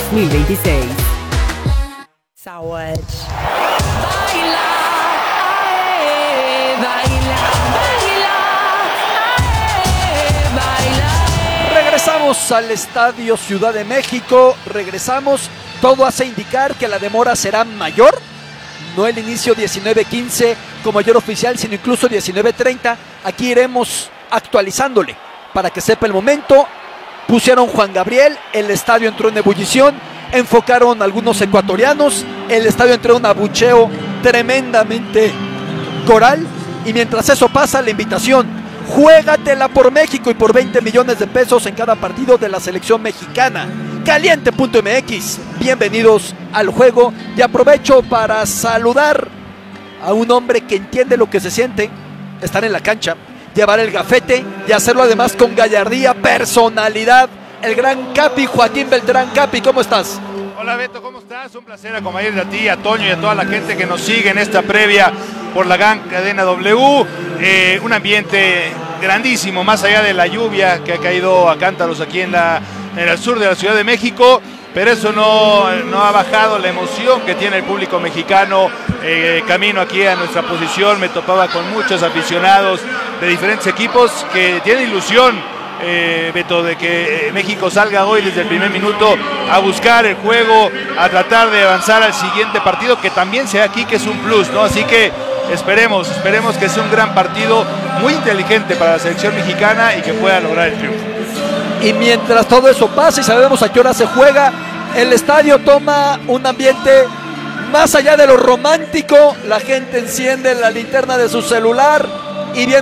2026. Sawatch. Regresamos al Estadio Ciudad de México, regresamos, todo hace indicar que la demora será mayor, no el inicio 19:15 como ayer oficial, sino incluso 19:30, aquí iremos actualizándole para que sepa el momento. Pusieron Juan Gabriel, el estadio entró en ebullición, enfocaron algunos ecuatorianos, el estadio entró en un abucheo tremendamente coral, y mientras eso pasa, la invitación: juégatela por México y por 20 millones de pesos en cada partido de la selección mexicana. Caliente.mx, bienvenidos al juego, y aprovecho para saludar a un hombre que entiende lo que se siente estar en la cancha, llevar el gafete y hacerlo además con gallardía, personalidad, el gran Capi, Joaquín Beltrán. Capi, ¿cómo estás? Hola Beto, ¿cómo estás? Un placer acompañarte a ti, a Toño y a toda la gente que nos sigue en esta previa por la gran cadena W. Un ambiente grandísimo, más allá de la lluvia que ha caído a cántaros aquí en el sur de la Ciudad de México, pero eso no ha bajado la emoción que tiene el público mexicano. Camino aquí a nuestra posición, me topaba con muchos aficionados de diferentes equipos que tienen ilusión, Beto, de que México salga hoy desde el primer minuto a buscar el juego, a tratar de avanzar al siguiente partido, que también sea aquí, que es un plus, ¿no? Así que esperemos que sea un gran partido, muy inteligente para la selección mexicana y que pueda lograr el triunfo. Y mientras todo eso pasa y sabemos a qué hora se juega, el estadio toma un ambiente más allá de lo romántico. La gente enciende la linterna de su celular y viene